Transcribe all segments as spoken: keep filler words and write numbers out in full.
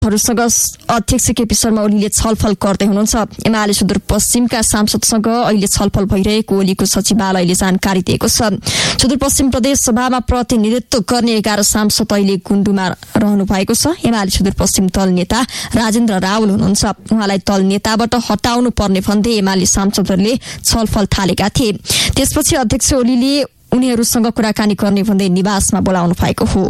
हरूसँग अध्यक्ष केपी शर्मा ओलीले छलफल गर्दै हुनुहुन्छ। एमाले सुदूरपश्चिमका सांसदसँग अहिले छलफल भइरहेको ओलीको सचिवालयले जानकारी दिएको छ। सुदूरपश्चिम प्रदेश सभामा प्रतिनिधित्व गर्ने एघार सांसद अहिले गुण्डुमा रहनु भएको छ। एमाले सुदूरपश्चिम दल नेता राजेन्द्र रावल हुनुहुन्छ। उहाँलाई दल नेताबाट हटाउनु पर्ने भन्दै एमाले सांसदहरूले छलफल थालेका थिए। त्यसपछि अध्यक्ष ओलीले उनीहरूसँग कुराकानी गर्ने भन्दै निवासमा बोलाउनु भएको हो।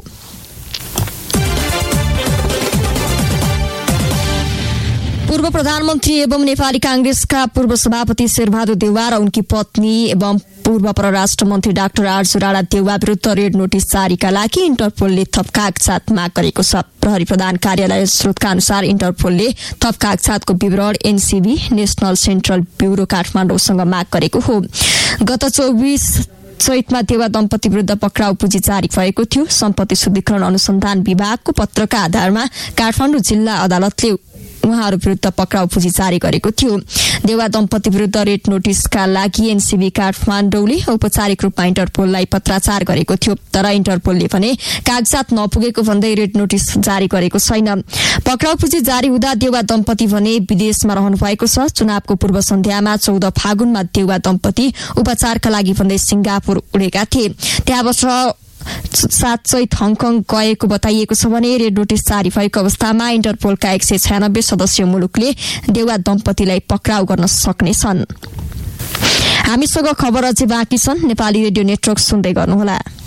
पूर्व प्रधानमन्त्री एवं नेपाली कांग्रेसका पूर्व सभापति शेरबहादुर देउवा र उनकी पत्नी एवं पूर्व परराष्ट्र मन्त्री डाक्टर आरजु राणा देउवा विरुद्ध रेड नोटिस जारीका लागि इन्टरपोलले थप कागजात माग गरेको छ। प्रहरी प्रधान कार्यालय स्रोतका अनुसार इन्टरपोलले थप कागजातको विवरण एनसीबी नेशनल सेन्ट्रल ब्युरो काठमाडौँसँग माग गरेको हो। गत चौबीस चैतमा देउवा दम्पति विरुद्ध पक्राउ पुँजी जारी भएको थियो। सम्पत्ति शुद्धिकरण अनुसन्धान विभागको पत्रका आधारमा काठमाडौँ जिल्ला अदालतले उहाँहरू विरुद्ध पक्राउ पुँजी जारी गरेको थियो। देउवा दम्पति विरुद्ध रेड नोटिसका लागि एनसीबी काठमाडौँले औपचारिक रूपमा इन्टरपोललाई पत्राचार गरेको थियो, तर इन्टरपोलले भने कागजात नपुगेको भन्दै रेड नोटिस जारी गरेको छैन। पक्राउ पुँजी जारी हुँदा देउवा दम्पति भने विदेशमा रहनु भएको छ। चुनावको पूर्व सन्ध्यामा चौध फागुनमा देउवा दम्पति उपचारका लागि भन्दै सिंगापुर उडेका थिए। त्यहाँबाट सात चैत हङकङ गएको बताइएको छ भने रेड नोटिस जारी भएको अवस्थामा इन्टरपोलका एक सय छयानब्बे सदस्यीय मुलुकले देउवा दम्पतिलाई पक्राउ गर्न सक्नेछन्। हामीसँग खबर अझै बाँकी छन्। नेपाली रेडियो नेटवर्क सुन्दै गर्नुहोला।